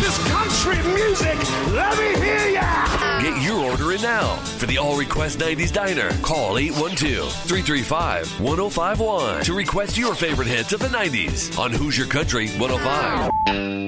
this country music. Let me hear ya! Get your order in now for the All Request 90s Diner. Call 812-335-1051 to request your favorite hits of the 90s on Hoosier Country 105.